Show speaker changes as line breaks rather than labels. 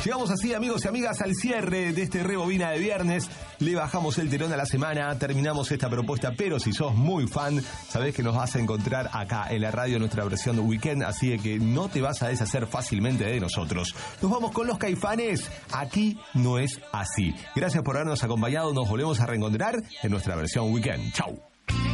Llegamos así, amigos y amigas, al cierre de este Rebobina de viernes. Le bajamos el telón a la semana, terminamos esta propuesta, pero si sos muy fan, sabés que nos vas a encontrar acá en la radio nuestra versión Weekend, así que no te vas a deshacer fácilmente de nosotros. Nos vamos con los Caifanes. Aquí no es así. Gracias por habernos acompañado, nos volvemos a reencontrar en nuestra versión Weekend. Chau.